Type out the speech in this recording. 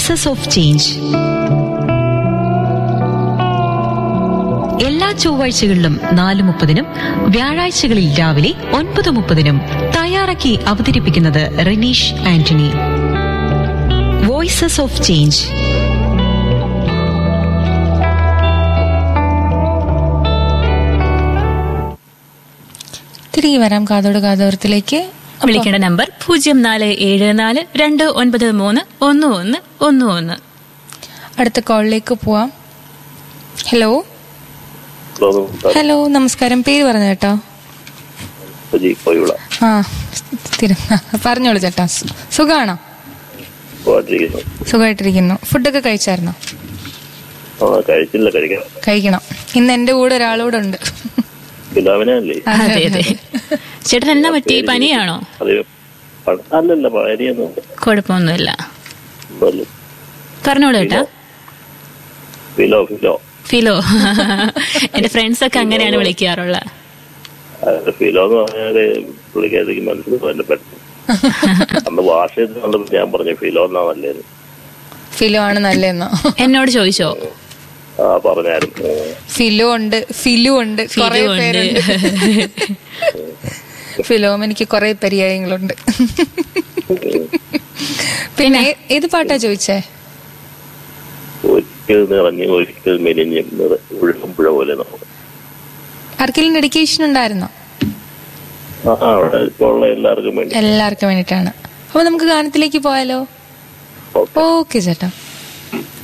Voices of change എല്ലാ ചൊവ്വാഴ്ചകളിലും 4:30 വ്യാഴാഴ്ചകളിൽ രാവിലെ 9:30 തയ്യാറാക്കി അവതരിപ്പിക്കുന്നത് Ranish Antony. Voices of change. തിരികെ വരാം കാതോട് കാതോരത്തിലേക്ക്. വിളിക്കേണ്ട നമ്പർ 0474-293-1111. അടുത്ത കോളിലേക്ക് പോവാം. ഹലോ. ഹലോ, നമസ്കാരം. പേര് പറഞ്ഞു കേട്ടോ. ആ, പറഞ്ഞോളൂ ചേട്ടാ. സുഖാണോ? സുഖമായിട്ടിരിക്കുന്നു. ഫുഡൊക്കെ കഴിച്ചായിരുന്നോ? കഴിക്കണം. ഇന്ന് എന്റെ കൂടെ ഒരാളൂടെ ഉണ്ട്. ചേട്ടൻ എന്നാ പറ്റി? പനിയാണോ? കുഴപ്പമൊന്നുമില്ല, പറഞ്ഞോളൂ ചേട്ടാ. ഫിലോ. എന്റെ ഫ്രണ്ട്സ് ഒക്കെ അങ്ങനെയാണ് വിളിക്കാറുള്ളത്. ഫിലോ എന്ന് പറഞ്ഞാല് പുള്ളിക്കാരിക്ക് മനസ്സിലാക്കാൻ പറ്റും. അന്ന് ഭാഷ ഞാൻ പറഞ്ഞു ഫിലോ എന്നാ നല്ലത്. ഫിലോ ആണ് നല്ലതെന്നോ എന്നോട് ചോദിച്ചോ? പറഞ്ഞായിരുന്നു. ഫിലോ ഉണ്ട്, ഫിലു ഉണ്ട്, കുറെ പേരുണ്ട്. ഫിലോം എനിക്ക് കുറെ പര്യായങ്ങളുണ്ട്. പിന്നെ ഏത് പാട്ടാ ചോദിച്ചേ? ഒരിക്കൽ നിറഞ്ഞ് ഒരിക്കൽ മെലിഞ്ഞ് പുഴ പോലെ. ആർക്കെങ്കിലും ഡെഡിക്കേഷൻ ഉണ്ടായിരുന്നോ? എല്ലാവർക്കും വേണ്ടിയിട്ടാണ്. അപ്പൊ നമുക്ക് ഗാനത്തിലേക്ക് പോയാലോ? ഓക്കെ ചേട്ടാ.